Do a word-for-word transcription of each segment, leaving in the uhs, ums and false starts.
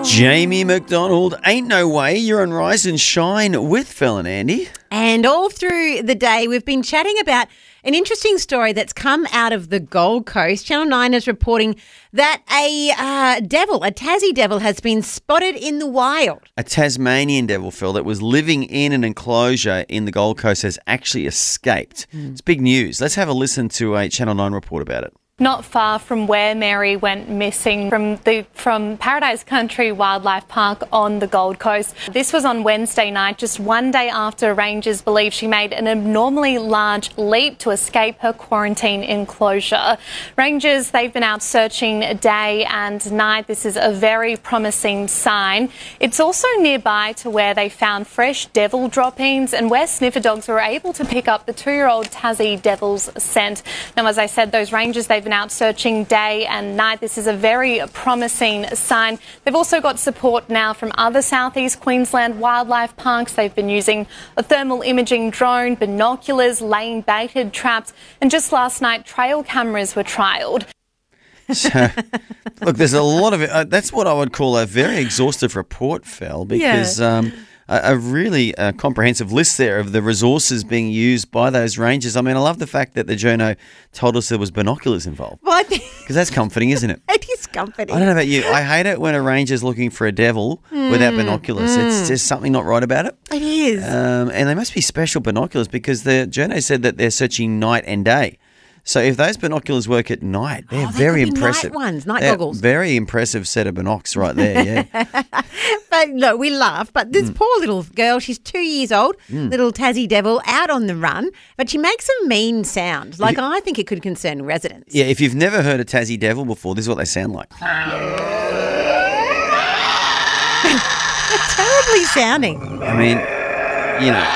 Jamie McDonald, ain't no way. You're on Rise and Shine with Phil and Andy. And all through the day, we've been chatting about an interesting story that's come out of the Gold Coast. Channel nine is reporting that a uh, devil, a Tassie devil, has been spotted in the wild. A Tasmanian devil, Phil, that was living in an enclosure in the Gold Coast has actually escaped. Mm. It's big news. Let's have a listen to a Channel nine report about it. Not far from where Mary went missing from the from Paradise Country Wildlife Park on the Gold Coast. This was on Wednesday night, just one day after rangers believe she made an abnormally large leap to escape her quarantine enclosure. Rangers, they've been out searching day and night. This is a very promising sign. It's also nearby to where they found fresh devil droppings and where sniffer dogs were able to pick up the two-year-old Tassie devil's scent. Now, as I said, those rangers, they've been out searching day and night. This is a very promising sign. They've also got support now from other southeast Queensland wildlife parks. They've been using a thermal imaging drone, binoculars, laying baited traps, and just last night trail cameras were trialled. So, look, there's a lot of it. Uh, that's what I would call a very exhaustive report, Phil, because Yeah. um, a, a really uh, comprehensive list there of the resources being used by those rangers. I mean, I love the fact that the journo told us there was binoculars involved. Well, I think Because that's comforting, isn't it? it is comforting. I don't know about you. I hate it when a ranger's looking for a devil Mm, without binoculars. mm. It's just something not right about it. It is. Um, and they must be special binoculars because the journo said that they're searching night and day. So if those binoculars work at night, they're Oh, they very could be impressive. night ones, night They're goggles. Very impressive set of binocs right there, yeah. But look, we laugh. But this poor little girl, she's two years old, little Tassie devil, out on the run. But she makes a mean sound. Like, I think it could concern residents. Yeah, if you've never heard a Tassie devil before, this is what they sound like. Terribly sounding. I mean, you know,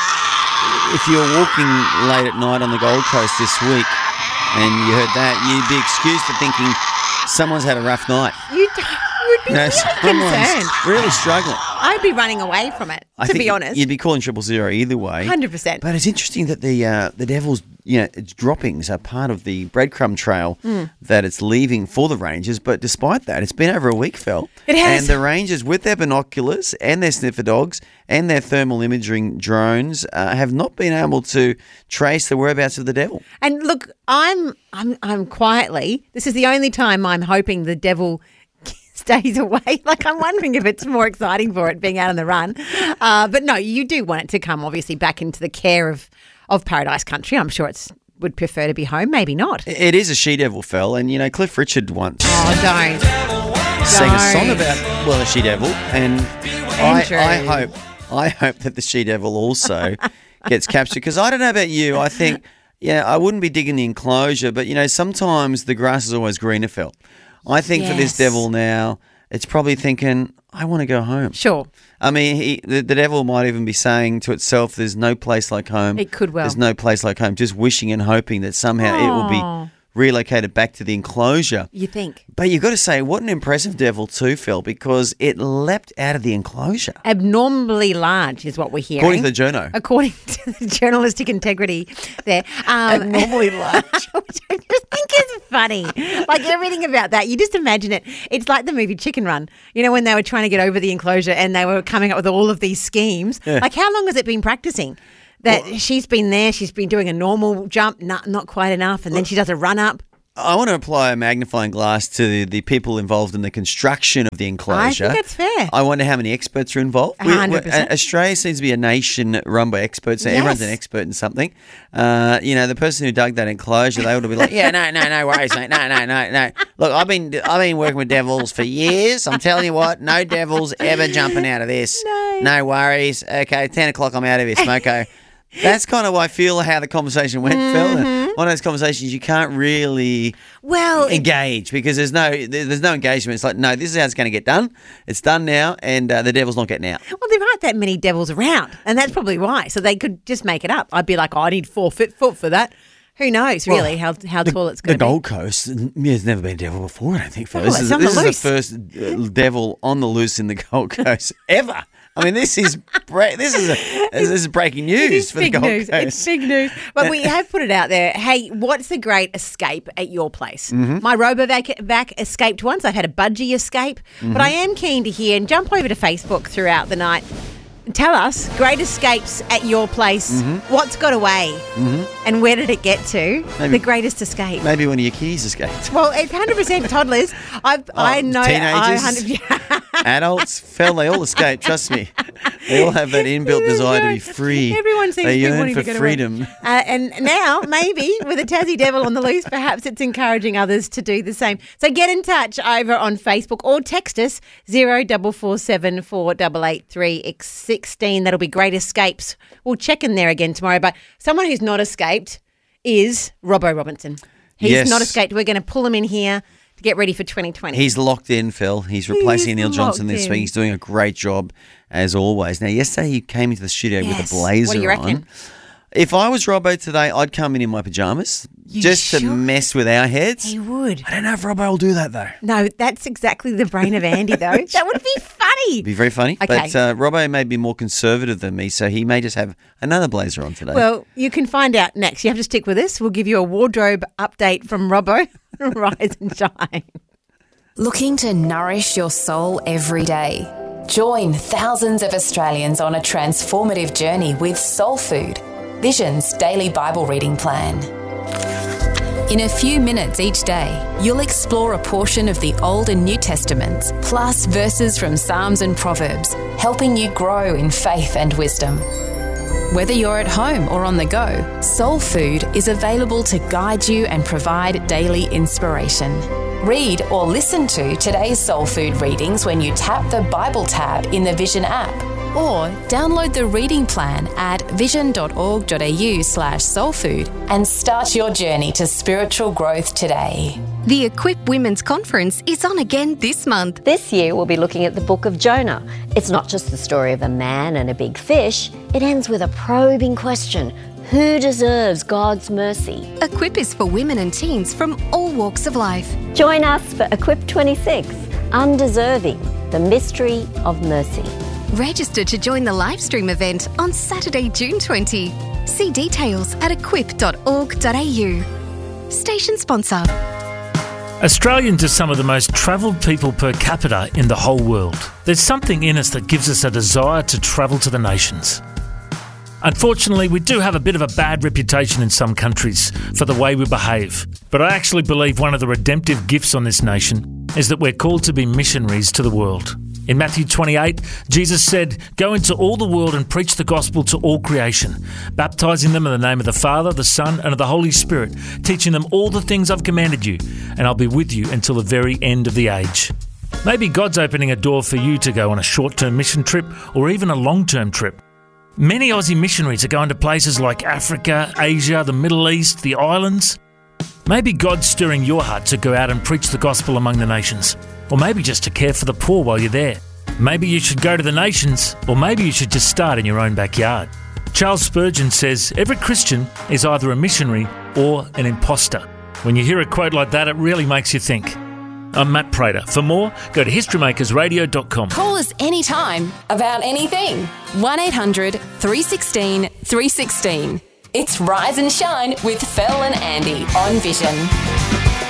if you're walking late at night on the Gold Coast this week and you heard that, you'd be excused for thinking someone's had a rough night. You'd, you'd be You know, really someone's concerned. really struggling. I'd be running away from it, I to think be honest. you'd be calling triple zero either way. one hundred percent. But it's interesting that the uh, the devil's you know its droppings are part of the breadcrumb trail Mm. that it's leaving for the rangers. But despite that, it's been over a week, Phil. It has. And the rangers, with their binoculars and their sniffer dogs and their thermal imaging drones, uh, have not been able to trace the whereabouts of the devil. And look, I'm, I'm, I'm quietly, this is the only time I'm hoping the devil stays away. Like, I'm wondering if it's more exciting for it being out on the run. Uh, but no, you do want it to come, obviously, back into the care of, of Paradise Country. I'm sure it's would prefer to be home. Maybe not. It is a she-devil, Phil, and you know Cliff Richard once Oh, don't. sang a song Don't. about well a she-devil, and I, Andrew. I hope I hope that the she-devil also gets captured, because I don't know about you, I think yeah I wouldn't be digging the enclosure, but you know sometimes the grass is always greener, Phil. I think for this Yes. devil now, it's probably thinking, I want to go home. Sure. I mean, he, the, the devil might even be saying to itself, there's no place like home. It could well. There's no place like home, just wishing and hoping that somehow it will Aw. be relocated back to the enclosure. You think. But you've got to say, what an impressive devil too, Phil, because it leapt out of the enclosure. Abnormally large is what we're hearing. According to the journo. According to the journalistic integrity there. Um, Abnormally large. Which I just think is funny. Like, everything about that, you just imagine it. It's like the movie Chicken Run, you know, when they were trying to get over the enclosure and they were coming up with all of these schemes. Yeah. Like, how long has it been practicing? That she's been there, she's been doing a normal jump, not, not quite enough, and then she does a run up. I want to apply a magnifying glass to the, the people involved in the construction of the enclosure. I think that's fair. I wonder how many experts are involved. one hundred percent. We- Australia seems to be a nation run by experts. So Yes. Everyone's an expert in something. Uh, you know, the person who dug that enclosure, they would be like, yeah, no, no, no worries, mate. No, no, no, no. Look, I've been I've been working with devils for years. I'm telling you what, no devils ever jumping out of this. No. No worries. Okay, ten o'clock, I'm out of here, Smoko. That's kind of, I feel, how the conversation went, Phil. Mm-hmm. One of those conversations you can't really Well, it- engage because there's no there- there's no engagement. It's like, no, this is how it's going to get done. It's done now, and uh, the devil's not getting out. Well, there aren't that many devils around, and that's probably why. So they could just make it up. I'd be like, oh, I need four foot foot for that. Who knows, really, how how tall it's The going to be. Gold Coast, yeah, there's never been a devil before, I don't think, Phil. Well, This, it's is, on the this is loose. the first uh, devil on the loose in the Gold Coast ever. I mean, this is bre- this is a, this is breaking news It is for big the Gold news. Coast. It's big news. But we have put it out there. Hey, what's the great escape at your place? Mm-hmm. My RoboVac vac escaped once. I've had a budgie escape. Mm-hmm. But I am keen to hear, and jump over to Facebook throughout the night. Tell us, great escapes at your place. Mm-hmm. What's got away? Mm-hmm. And where did it get to? Maybe, the greatest escape. Maybe one of your kitties escaped. Well, it's one hundred percent toddlers. I've, Oh, I know. teenagers, I adults, fell, they all escape. Trust me. They all have that inbuilt desire to be free. Everyone seems they to be yearn wanting for to get freedom. away. Uh, and now, maybe with a Tassie Devil on the loose, perhaps it's encouraging others to do the same. So get in touch over on Facebook or text us zero four four seven four eight eight three one six. That'll be great escapes. We'll check in there again tomorrow. But someone who's not escaped is Robbo Robinson. He's Yes. not escaped. We're going to pull him in here to get ready for twenty twenty. He's locked in, Phil. He's replacing He's Neil Johnson locked this in. week. He's doing a great job, as always. Now, yesterday he came into the studio Yes. with a blazer What do you reckon? on. If I was Robbo today, I'd come in in my pajamas You just sure? to mess with our heads. He would. I don't know if Robbo will do that, though. No, that's exactly the brain of Andy, though. That would be funny. It'd be very funny. Okay. But uh, Robbo may be more conservative than me, so he may just have another blazer on today. Well, you can find out next. You have to stick with us. We'll give you a wardrobe update from Robbo. Rise and shine. Looking to nourish your soul every day? Join thousands of Australians on a transformative journey with Soul Food, Vision's daily Bible reading plan. In a few minutes each day, you'll explore a portion of the Old and New Testaments, plus verses from Psalms and Proverbs, helping you grow in faith and wisdom. Whether you're at home or on the go, Soul Food is available to guide you and provide daily inspiration. Read or listen to today's Soul Food readings when you tap the Bible tab in the Vision app, or download the reading plan at vision.org.au slash soulfood and start your journey to spiritual growth today. The Equip Women's Conference is on again this month. This year we'll be looking at the book of Jonah. It's not just the story of a man and a big fish. It ends with a probing question. Who deserves God's mercy? Equip is for women and teens from all walks of life. Join us for Equip twenty-six, Undeserving, the Mystery of Mercy. Register to join the live stream event on Saturday, June twentieth. See details at equip dot org dot a u. Station sponsor. Australians are some of the most travelled people per capita in the whole world. There's something in us that gives us a desire to travel to the nations. Unfortunately, we do have a bit of a bad reputation in some countries for the way we behave. But I actually believe one of the redemptive gifts on this nation is that we're called to be missionaries to the world. In Matthew twenty-eight, Jesus said, "Go into all the world and preach the gospel to all creation, baptising them in the name of the Father, the Son, and of the Holy Spirit, teaching them all the things I've commanded you, and I'll be with you until the very end of the age." Maybe God's opening a door for you to go on a short-term mission trip or even a long-term trip. Many Aussie missionaries are going to places like Africa, Asia, the Middle East, the islands. Maybe God's stirring your heart to go out and preach the gospel among the nations. Or maybe just to care for the poor while you're there. Maybe you should go to the nations, or maybe you should just start in your own backyard. Charles Spurgeon says, every Christian is either a missionary or an imposter. When you hear a quote like that, it really makes you think. I'm Matt Prater. For more, go to history makers radio dot com. Call us anytime about anything. one eight hundred three one six three one six. It's Rise and Shine with Fel and Andy on Vision.